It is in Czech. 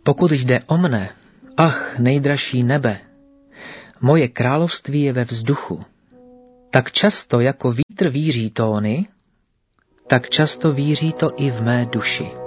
Pokud jde o mne, ach, nejdražší nebe, moje království je ve vzduchu. Tak často jako vítr víří tóny, tak často víří to i v mé duši.